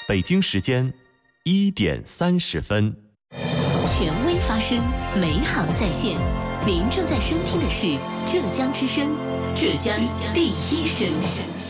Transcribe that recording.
北京时间1点30分。 权威发声，美好在线。您正在收听的是浙江之声，浙江第一声。